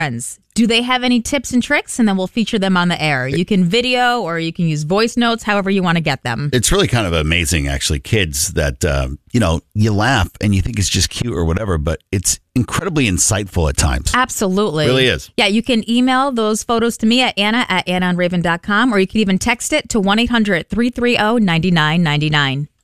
friends. Do they have any tips and tricks? And then we'll feature them on the air. You can video or you can use voice notes, however you want to get them. It's really kind of amazing, actually, kids that, you laugh and you think it's just cute or whatever, but it's incredibly insightful at times. Absolutely. It really is. Yeah, you can email those photos to me at Anna@AnnaOnRaven.com, or you can even text it to 1-800-330-9999.